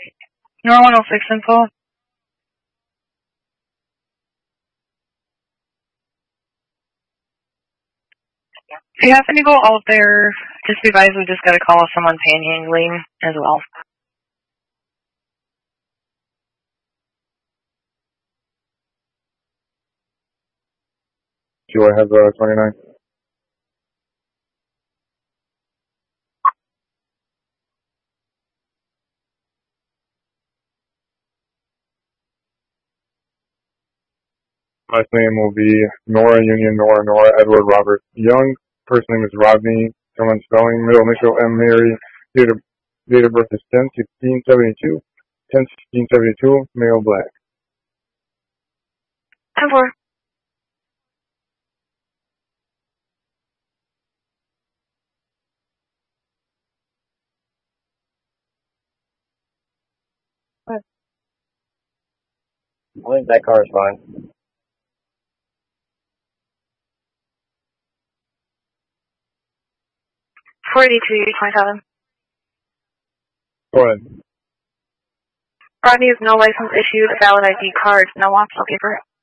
Nor 106 info. If you happen to go out there, just be advised we just got a call of someone panhandling as well. Do I have 29? Last name will be Nora Union, Nora Edward Robert Young. First name is Rodney, someone spelling, middle initial M. Mary. Date of birth is 10/16/72. 10/16/72, male, black. 10-4. I think that car is fine. 482-27. Go ahead. Rodney has no license issued, valid ID card, no optional paper.